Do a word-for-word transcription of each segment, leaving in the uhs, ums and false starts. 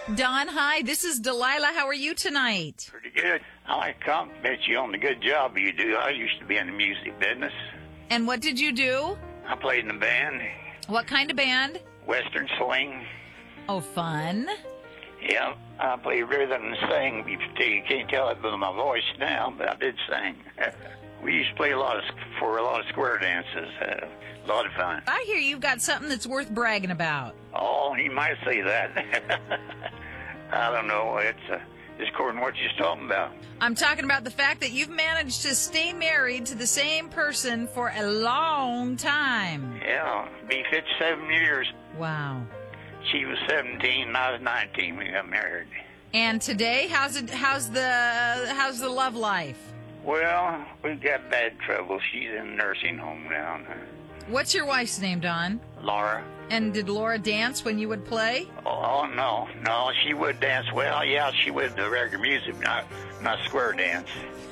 Don, hi. This is Delilah. How are you tonight? Pretty good. I like to compliment you on the good job you do. I used to be in the music business. And what did you do? I played in a band, What kind of band? Western Swing. Oh, fun. Yeah, I play rhythm and sing. You you can't tell it by my voice now, but I did sing. We used to play a lot of for a lot of square dances. Uh, a lot of fun. I hear you've got something that's worth bragging about. Oh, you might say that. I don't know. It's uh, it's according to what you're talking about. I'm talking about the fact that you've managed to stay married to the same person for a long time. Yeah, be fifty-seven years. Wow. She was seventeen, and I was nineteen. We got married. And today, how's it? How's the how's the love life? Well, we've got bad trouble. She's in a nursing home now. What's your wife's name, Don? Laura. And did Laura dance when you would play? Oh, no. No, she would dance. Well, yeah, she would the regular music, not not square dance.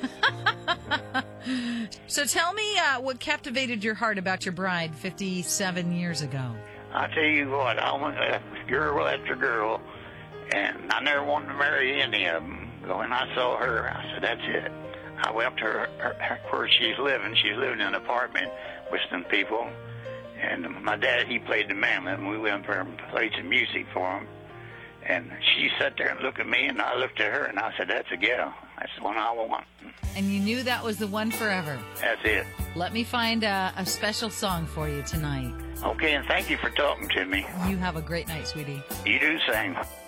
So tell me uh, what captivated your heart about your bride fifty-seven years ago. I tell you what, I went uh, girl after girl, and I never wanted to marry any of them. But when I saw her, I said, that's it. I went up to her, her, her where she's living. She's living in an apartment with some people. And my dad, he played the mandolin, and we went up there and played some music for him. And she sat there and looked at me, and I looked at her, and I said, that's a gal. That's the one I want. And you knew that was the one forever. That's it. Let me find a, a special song for you tonight. Okay, and thank you for talking to me. You have a great night, sweetie. You do sing.